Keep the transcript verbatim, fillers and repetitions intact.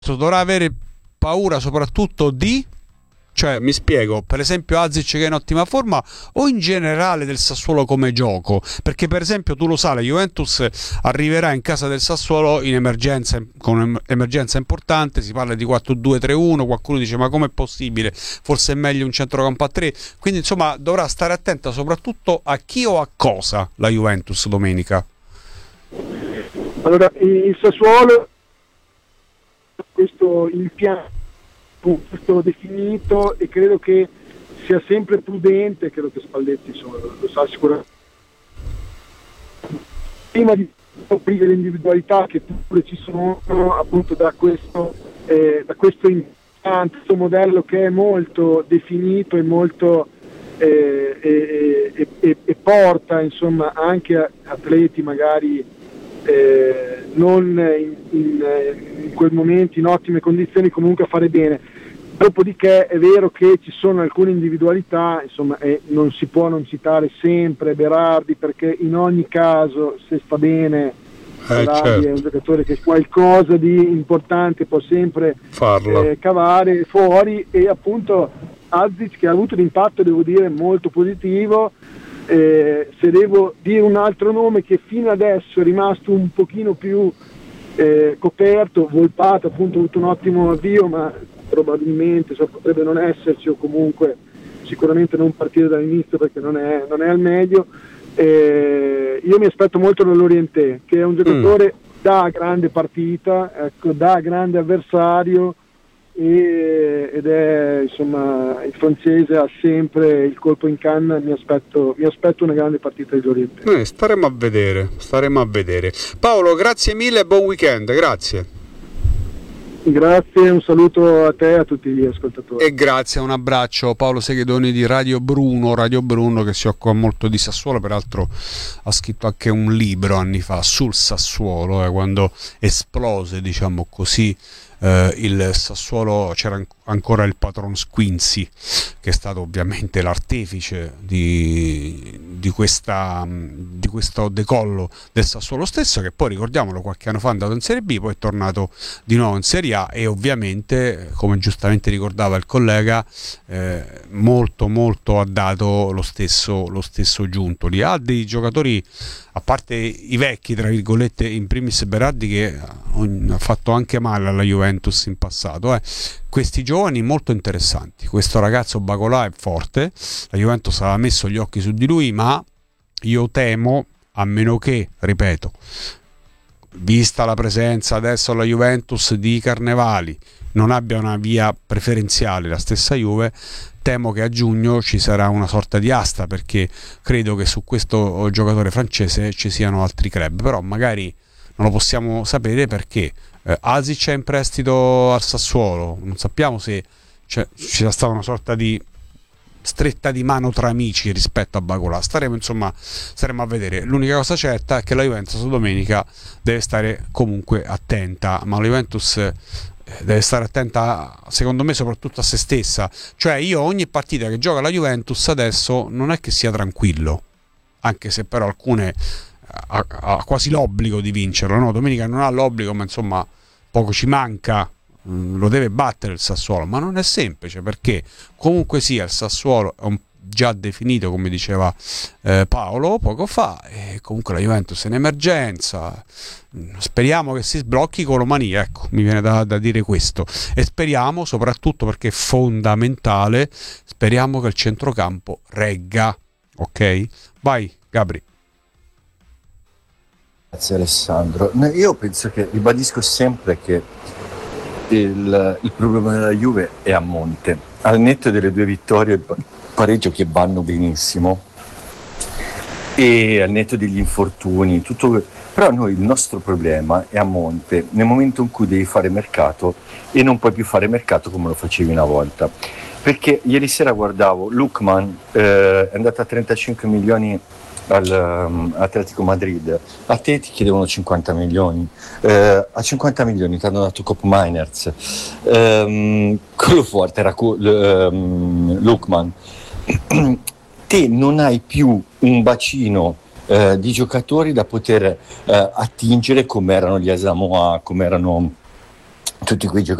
dovrà avere paura soprattutto di, cioè mi spiego, per esempio Azic che è in ottima forma, o in generale del Sassuolo come gioco? Perché per esempio tu lo sai, la Juventus arriverà in casa del Sassuolo in emergenza, con emergenza importante, si parla di quattro due tre uno, qualcuno dice ma com'è possibile, forse è meglio un centrocampo a tre, quindi insomma dovrà stare attenta soprattutto a chi o a cosa la Juventus domenica. Allora, il Sassuolo questo impianto questo definito, e credo che sia sempre prudente, credo che Spalletti insomma, lo sa sicuramente, prima di aprire le individualità che pure ci sono appunto da questo eh, da questo impianto, questo modello che è molto definito e molto eh, e, e, e, e porta insomma anche atleti magari Eh, non in, in, in quel momento in ottime condizioni comunque a fare bene. Dopodiché è vero che ci sono alcune individualità, insomma, e non si può non citare sempre Berardi, perché in ogni caso se sta bene eh, Berardi certo. è un giocatore che qualcosa di importante può sempre farlo eh, cavare fuori, e appunto Azic che ha avuto un impatto, devo dire, molto positivo. Eh, se devo dire un altro nome che fino adesso è rimasto un pochino più eh, coperto, Volpato appunto ha avuto un ottimo avvio, ma probabilmente so, potrebbe non esserci, o comunque sicuramente non partire dall'inizio perché non è, non è al meglio. Eh, io mi aspetto molto dall'Orientè, che è un giocatore mm. da grande partita, ecco, da grande avversario, e, ed è insomma il francese ha sempre il colpo in canna. Mi aspetto, mi aspetto una grande partita dell'Orientè. Eh, staremo a vedere, staremo a vedere. Paolo, grazie mille e buon weekend, grazie. Grazie, un saluto a te e a tutti gli ascoltatori. E grazie, un abbraccio. Paolo Seghedoni di Radio Bruno, Radio Bruno che si occupa molto di Sassuolo, peraltro ha scritto anche un libro anni fa sul Sassuolo, eh, quando esplose, diciamo così, eh, il Sassuolo, c'era ancora il patron Squinzi, che è stato ovviamente l'artefice di, di, questa, di questo decollo del Sassuolo stesso, che poi, ricordiamolo, qualche anno fa è andato in Serie B, poi è tornato di nuovo in Serie A, e ovviamente, come giustamente ricordava il collega, eh, molto molto ha dato lo stesso, lo stesso Giuntoli. Ha dei giocatori, a parte i vecchi tra virgolette, in primis Berardi, che ha fatto anche male alla Juventus in passato, eh. Questi giovani molto interessanti. Questo ragazzo Bacolà è forte, la Juventus aveva messo gli occhi su di lui, ma io temo, a meno che, ripeto, vista la presenza adesso alla Juventus di Carnevali, non abbia una via preferenziale la stessa Juve, temo che a giugno ci sarà una sorta di asta, perché credo che su questo giocatore francese ci siano altri club, però magari non lo possiamo sapere, perché eh, Azic è in prestito al Sassuolo, non sappiamo se cioè, ci sia stata una sorta di stretta di mano tra amici rispetto a Bacolà. Staremo insomma staremo a vedere. L'unica cosa certa è che la Juventus domenica deve stare comunque attenta, ma la Juventus deve stare attenta, secondo me, soprattutto a se stessa. Cioè, io ogni partita che gioca la Juventus adesso non è che sia tranquillo, anche se però alcune ha, ha quasi l'obbligo di vincerlo, no? Domenica non ha l'obbligo, ma insomma poco ci manca, lo deve battere il Sassuolo, ma non è semplice, perché comunque sia il Sassuolo è un già definito, come diceva eh, Paolo poco fa, e comunque la Juventus è in emergenza. Speriamo che si sblocchi Colomani, ecco, mi viene da, da dire questo, e speriamo soprattutto, perché è fondamentale, speriamo che il centrocampo regga. Ok? Vai Gabri. Grazie Alessandro. Io penso che, ribadisco sempre che il, il problema della Juve è a monte, al netto delle due vittorie e il pareggio che vanno benissimo, e al netto degli infortuni, tutto, però noi il nostro problema è a monte nel momento in cui devi fare mercato e non puoi più fare mercato come lo facevi una volta, perché ieri sera guardavo Lookman, eh, è andato a trentacinque milioni all'Atletico um, Madrid, a te ti chiedevano cinquanta milioni, eh, a cinquanta milioni ti hanno dato Cop Miners, um, quello forte era um, Lookman. Te non hai più un bacino eh, di giocatori da poter eh, attingere come erano gli Asamoah, come erano tutti quei